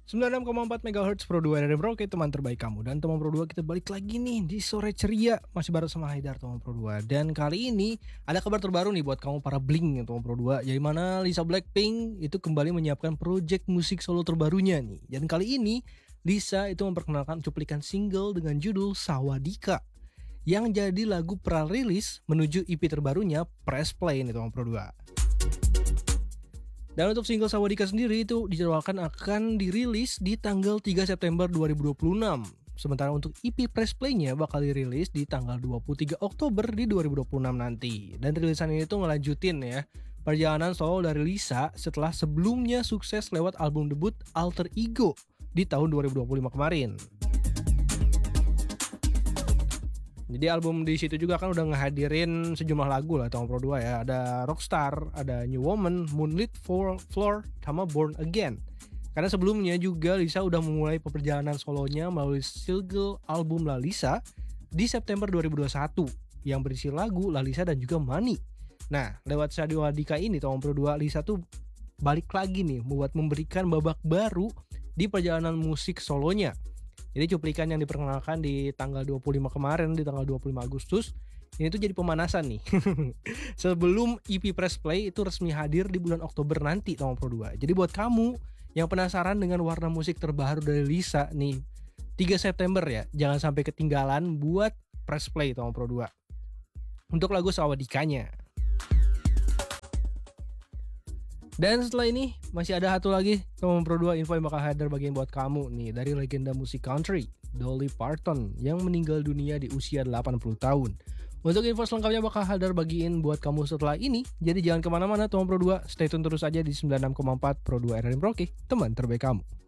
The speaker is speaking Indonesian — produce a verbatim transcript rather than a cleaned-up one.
sembilan puluh enam koma empat megahertz Pro dua dari Merauke, teman terbaik kamu. Dan teman Pro dua, kita balik lagi nih di sore ceria. Masih bareng sama Haidar, teman Pro dua. Dan kali ini ada kabar terbaru nih buat kamu para bling, teman Pro dua. Jadi mana Lisa Blackpink itu kembali menyiapkan project musik solo terbarunya nih. Dan kali ini Lisa itu memperkenalkan cuplikan single dengan judul Sawadika, yang jadi lagu pra-rilis menuju E P terbarunya Press Play nih teman Pro dua. Dan untuk single Sawadika sendiri itu dijadwalkan akan dirilis di tanggal tiga September dua ribu dua puluh enam. Sementara untuk E P Press Play-nya bakal dirilis di tanggal dua puluh tiga Oktober di dua ribu dua puluh enam nanti. Dan rilisan ini tuh ngelanjutin ya perjalanan solo dari Lisa setelah sebelumnya sukses lewat album debut Alter Ego di tahun dua ribu dua puluh lima kemarin. Jadi album di situ juga kan udah ngehadirin sejumlah lagu lah tahun Pro dua ya. Ada Rockstar, ada New Woman, Moonlit Floor, sama Born Again. Karena sebelumnya juga Lisa udah memulai perjalanan solonya melalui single album La Lisa di September dua ribu dua puluh satu yang berisi lagu La Lisa dan juga Money. Nah, lewat Sawadika ini tahun Pro dua, Lisa tuh balik lagi nih buat memberikan babak baru di perjalanan musik solonya. Jadi cuplikan yang diperkenalkan di tanggal dua puluh lima kemarin, di tanggal dua puluh lima Agustus, ini tuh jadi pemanasan nih. Sebelum E P Press Play itu resmi hadir di bulan Oktober nanti tahun Pro dua. Jadi buat kamu yang penasaran dengan warna musik terbaru dari Lisa nih, tiga September ya, jangan sampai ketinggalan buat Press Play tahun Pro dua. Untuk lagu Sawadikanya. Dan setelah ini masih ada satu lagi teman Pro dua info yang bakal hadir bagian buat kamu nih dari legenda musik country Dolly Parton yang meninggal dunia di usia delapan puluh tahun. Untuk info selengkapnya bakal hadir bagiin buat kamu setelah ini. Jadi jangan kemana-mana teman Pro dua, stay tune terus aja di sembilan puluh enam koma empat Pro dua R R Merauke, teman terbaik kamu.